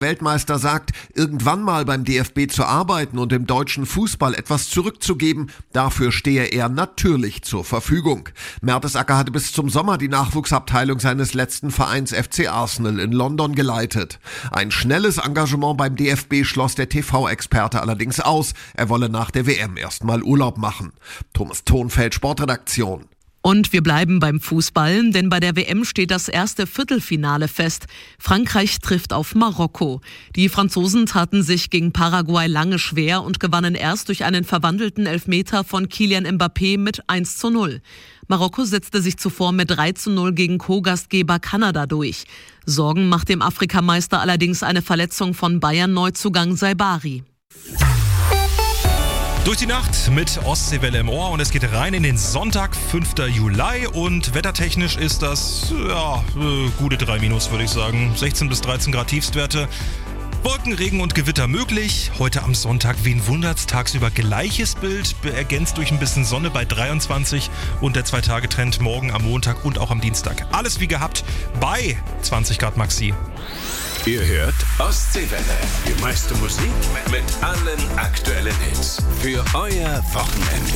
Weltmeister sagt, irgendwann mal beim DFB zu arbeiten und dem deutschen Fußball etwas zurückzugeben, dafür stehe er natürlich zur Verfügung. Mertesacker hatte bis zum Sommer die Nachwuchsabteilung seines letzten Vereins FC Arsenal in London geleitet. Ein schnelles Engagement beim DFB schloss der TV-Experte allerdings aus. Er wolle nach der WM erstmal Urlaub machen. Thomas Thonfeld, Sportredaktion. Und wir bleiben beim Fußball, denn bei der WM steht das erste Viertelfinale fest. Frankreich trifft auf Marokko. Die Franzosen taten sich gegen Paraguay lange schwer und gewannen erst durch einen verwandelten Elfmeter von Kylian Mbappé mit 1:0. Marokko setzte sich zuvor mit 3:0 gegen Co-Gastgeber Kanada durch. Sorgen macht dem Afrikameister allerdings eine Verletzung von Bayern-Neuzugang Saibari. Durch die Nacht mit Ostseewelle im Ohr und es geht rein in den Sonntag, 5. Juli und wettertechnisch ist das, gute 3 würde ich sagen. 16 bis 13 Grad Tiefstwerte. Wolken, Regen und Gewitter möglich. Heute am Sonntag, wen wundert's, tagsüber gleiches Bild, ergänzt durch ein bisschen Sonne bei 23 und der 2-Tage-Trend morgen am Montag und auch am Dienstag. Alles wie gehabt bei 20 Grad Maxi. Ihr hört Ostseewelle. Die meiste Musik mit allen aktuellen Hits. Für euer Wochenende.